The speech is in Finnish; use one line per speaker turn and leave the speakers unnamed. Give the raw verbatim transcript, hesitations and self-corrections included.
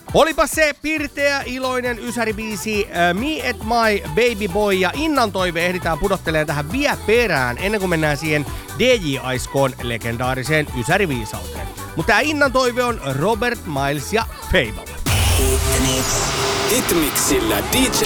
Olipa se pirteä, iloinen ysäribiisi uh, Me and My Baby Boy ja Innan toive ehditään pudottelemaan tähän vielä perään ennen kuin mennään siihen D J Aiskoon legendaariseen ysäriviisauteen. Mutta tää Innan toive on Robert Miles ja Fable.
Hitmixillä D J